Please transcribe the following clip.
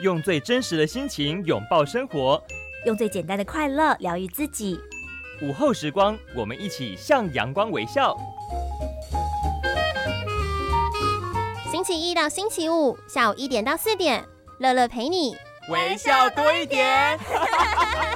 用最真实的心情拥抱生活， 用最简单的快乐疗愈自己。 午后时光，我们一起向阳光微笑。 星期一到星期五下午1点到4点，乐乐陪你微笑多一点。